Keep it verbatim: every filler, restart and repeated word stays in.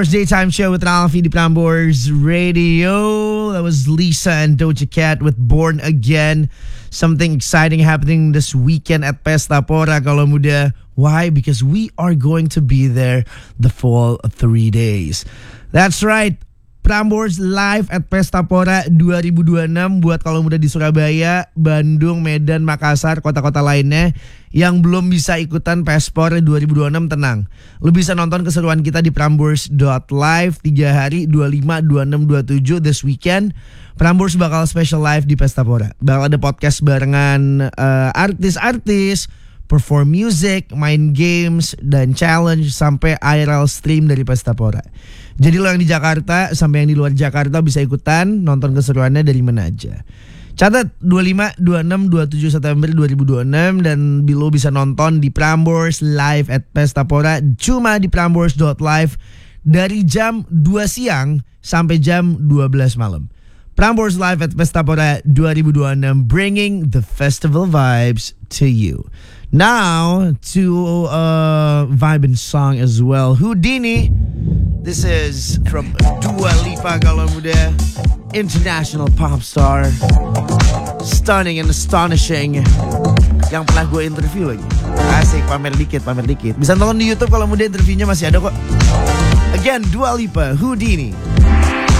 Daytime show with Ralphie di Prambors Radio. That was Lisa and Doja Cat with Born Again. Something exciting happening this weekend at Pesta Pora kalau muda. Why? Because we are going to be there the full three days. That's right. Prambors live at Pesta Pora dua ribu dua puluh enam buat kalau muda di Surabaya, Bandung, Medan, Makassar, kota-kota lainnya yang belum bisa ikutan Pespor dua ribu dua puluh enam tenang. Lu bisa nonton keseruan kita di prambors dot live tiga hari dua puluh lima, dua puluh enam, dua puluh tujuh this weekend. Prambors bakal special live di Pesta Pora. Bakal ada podcast barengan uh, artis-artis, perform music, main games, dan challenge sampai I R L stream dari Pesta Pora. Jadi lo yang di Jakarta sampai yang di luar Jakarta bisa ikutan nonton keseruannya dari mana aja. Catat dua puluh lima, dua puluh enam, dua puluh tujuh September dua ribu dua puluh enam dan lo bisa nonton di Prambors live at Pesta Pora cuma di prambors dot live dari jam dua siang sampai jam dua belas malam. Prambors live at Pesta Pora dua ribu dua puluh enam bringing the festival vibes to you. Now to a vibe and song as well. Houdini. This is from Dua Lipa kalau muda, international pop star, stunning and astonishing, yang pernah gue interview lagi. Asik, pamer dikit, pamer dikit. Bisa nonton di YouTube kalau muda, interviewnya masih ada kok. Again, Dua Lipa, Houdini.